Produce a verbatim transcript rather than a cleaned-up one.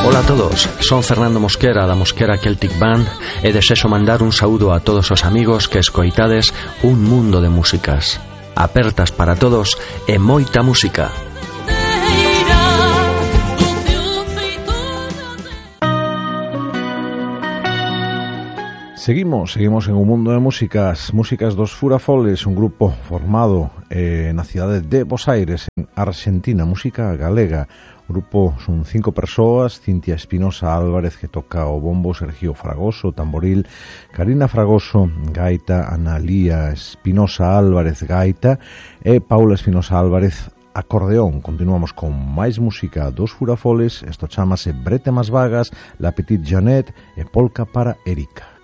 Ola a todos, son Fernando Mosquera da Mosquera Celtic Band e desexo mandar un saúdo a todos os amigos que escoitades un mundo de músicas apertas para todos e moita música. Seguimos, seguimos en un mundo de músicas, músicas dos Furafoles, un grupo formado eh, na cidade de Bos Aires, en Argentina, música galega. O grupo son cinco persoas: Cintia Espinosa Álvarez, que toca o bombo, Sergio Fragoso, tamboril, Karina Fragoso, gaita, Analía Espinosa Álvarez, gaita, e Paula Espinosa Álvarez, acordeón. Continuamos con máis música dos Furafoles. Isto chamase Brete Más Vagas, La Petite Jeanette e Polka para Erika.